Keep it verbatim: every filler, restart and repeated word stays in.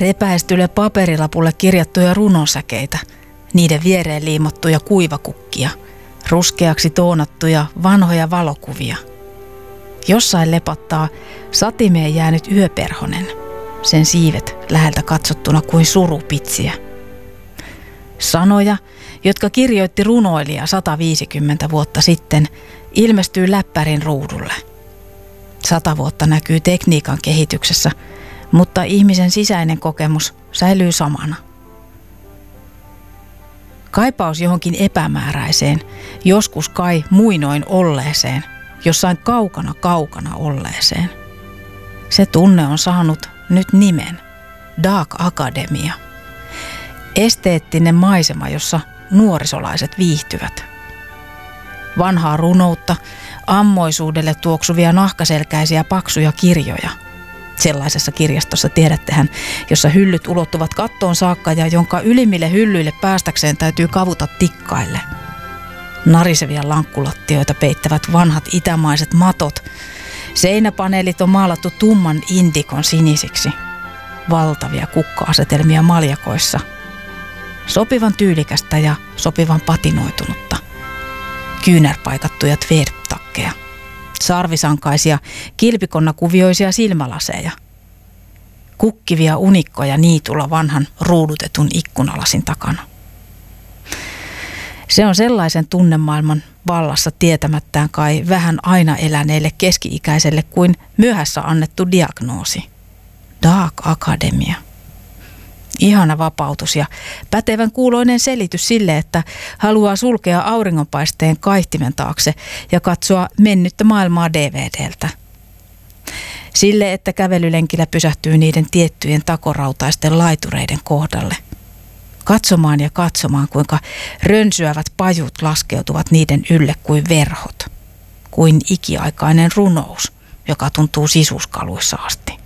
repäistylle paperilapulle kirjattuja runosäkeitä, niiden viereen liimattuja kuivakukkia, ruskeaksi toonattuja vanhoja valokuvia. Jossain lepattaa satimeen jäänyt yöperhonen, sen siivet läheltä katsottuna kuin surupitsiä. Sanoja, jotka kirjoitti runoilija sata viisikymmentä vuotta sitten, ilmestyy läppärin ruudulle. Sata vuotta näkyy tekniikan kehityksessä, mutta ihmisen sisäinen kokemus säilyy samana. Kaipaus johonkin epämääräiseen, joskus kai muinoin olleeseen, jossain kaukana kaukana olleeseen. Se tunne on saanut nyt nimen, Dark Academia. Esteettinen maisema, jossa nuorisolaiset viihtyvät. Vanhaa runoutta, ammoisuudelle tuoksuvia nahkaselkäisiä paksuja kirjoja. Sellaisessa kirjastossa tiedättehän, jossa hyllyt ulottuvat kattoon saakka ja jonka ylimmille hyllyille päästäkseen täytyy kavuta tikkaille. Narisevia lankkulattioita peittävät vanhat itämaiset matot. Seinäpaneelit on maalattu tumman indikon sinisiksi. Valtavia kukka-asetelmia maljakoissa. Sopivan tyylikästä ja sopivan patinoitunutta. Kyynärpaikattuja tverptakkeja. Sarvisankaisia, kilpikonnakuvioisia silmälaseja. Kukkivia unikkoja niitulla vanhan ruudutetun ikkunalasin takana. Se on sellaisen tunnemaailman vallassa tietämättään kai vähän aina eläneelle keski-ikäiselle kuin myöhässä annettu diagnoosi. Dark Academia. Ihana vapautus ja pätevän kuuloinen selitys sille, että haluaa sulkea auringonpaisteen kaihtimen taakse ja katsoa mennyttä maailmaa D V D:ltä. Sille, että kävelylenkillä pysähtyy niiden tiettyjen takorautaisten laitureiden kohdalle. Katsomaan ja katsomaan, kuinka rönsyävät pajut laskeutuvat niiden ylle kuin verhot. Kuin ikiaikainen runous, joka tuntuu sisuskaluissa asti.